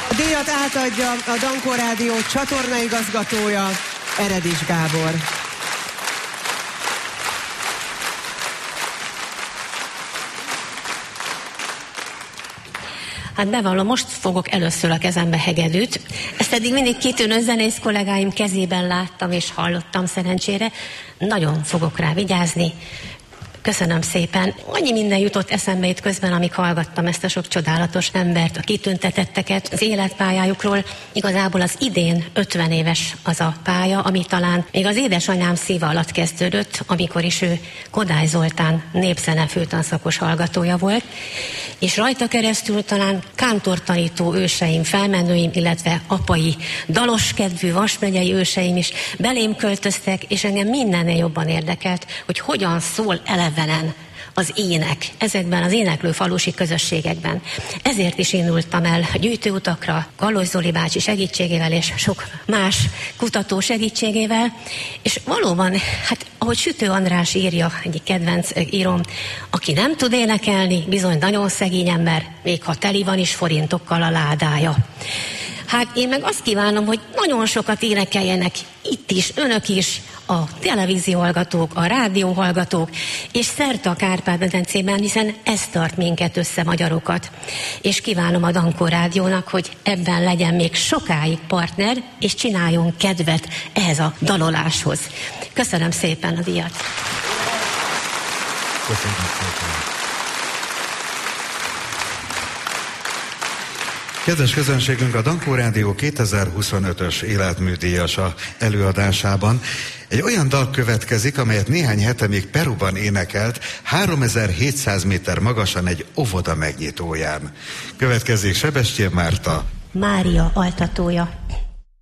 A díjat átadja a Dankó Rádió csatornaigazgatója, Eredis Gábor. Hát bevallom, most fogok először a kezembe hegedűt. Ezt eddig mindig kitűnő zenész kollégáim kezében láttam és hallottam szerencsére. Nagyon fogok rá vigyázni. Köszönöm szépen. Annyi minden jutott eszembe itt közben, amíg hallgattam ezt a sok csodálatos embert, a kitüntetetteket az életpályájukról. Igazából az idén 50 éves az a pálya, ami talán még az édesanyám szíve alatt kezdődött, amikor is ő Kodály Zoltán népzene főtanszakos hallgatója volt, és rajta keresztül talán kántortanító őseim, felmenőim, illetve apai daloskedvű Vas-megyei őseim is belém költöztek, és engem mindennél jobban érdekelt, hogy hogyan szól elevenen az ének ezekben az éneklő falusi közösségekben. Ezért is indultam el gyűjtőutakra, Gallos Zoli bácsi segítségével és sok más kutató segítségével, és valóban, hát ahogy Sütő András írja, egyik kedvenc íróm, aki nem tud énekelni, bizony nagyon szegény ember, még ha teli van is forintokkal a ládája. Hát én meg azt kívánom, hogy nagyon sokat énekeljenek itt is, önök is, a televízióhallgatók, a rádióhallgatók, és szerte a Kárpát-medencében, hiszen ez tart minket össze, magyarokat. És kívánom a Dankó Rádiónak, hogy ebben legyen még sokáig partner, és csináljon kedvet ehhez a daloláshoz. Köszönöm szépen a díjat! Köszönöm szépen! Kedves közönségünk, a Dankó Rádió 2025-ös életműdíjasa előadásában egy olyan dal következik, amelyet néhány hete még Peruban énekelt 3700 méter magasan egy óvoda megnyitóján. Következik Sebestyén Márta. Mária altatója.